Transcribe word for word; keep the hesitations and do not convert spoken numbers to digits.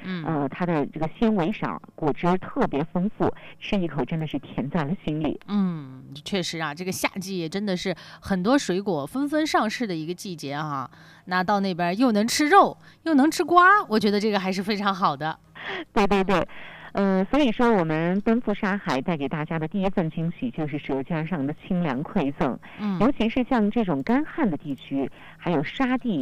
嗯， 呃，它的这个纤维少，果汁特别丰富，吃一口真的是甜在了心里。 嗯，确实啊，这个夏季也真的是很多水果纷纷上市的一个季节哈。那到那边又能吃肉，又能吃瓜，我觉得这个还是非常好的。 对对对，呃，所以说我们奔赴沙海带给大家的第一份惊喜就是舌尖上的清凉馈赠， 嗯。 尤其是像这种干旱的地区，还有沙地